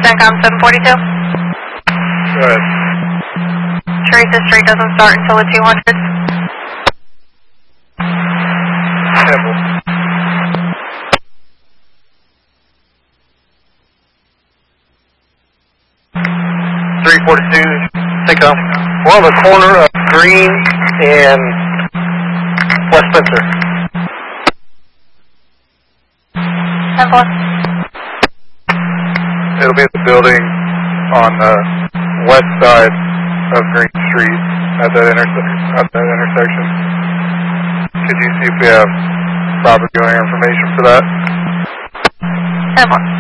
CENTCOM 742. Go ahead. Teresa Street doesn't start until the 200. Temple. CENTCOM. We're on the corner of Green and West Spencer. Temple. It'll be at the building on the west side of Green Street at that intersection. Could you see if we have proper viewing information for that? Temple.